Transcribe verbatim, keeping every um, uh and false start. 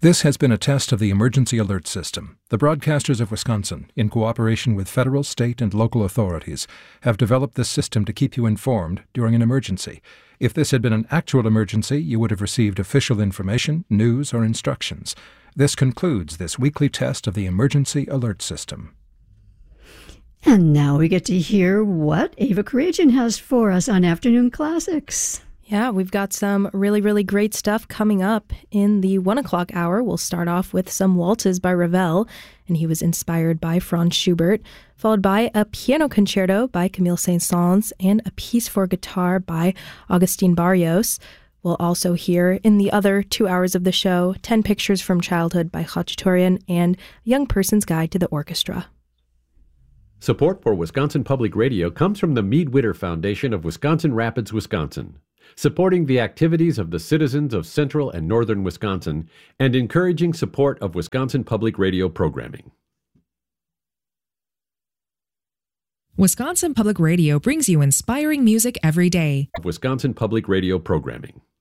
This has been a test of the Emergency Alert System. The Broadcasters of Wisconsin, in cooperation with federal, state, and local authorities, have developed this system to keep you informed during an emergency. If this had been an actual emergency, you would have received official information, news, or instructions. This concludes this weekly test of the Emergency Alert System. And now we get to hear what Ava Karajan has for us on Afternoon Classics. Yeah, we've got some really, really great stuff coming up in the one o'clock hour. We'll start off with some waltzes by Ravel, and he was inspired by Franz Schubert, followed by a piano concerto by Camille Saint-Saëns and a piece for guitar by Augustin Barrios. We'll also hear in the other two hours of the show, ten Pictures from Childhood by Khachaturian and A Young Person's Guide to the Orchestra. Support for Wisconsin Public Radio comes from the Mead Witter Foundation of Wisconsin Rapids, Wisconsin, supporting the activities of the citizens of central and northern Wisconsin and encouraging support of Wisconsin Public Radio programming. Wisconsin Public Radio brings you inspiring music every day. Wisconsin Public Radio programming.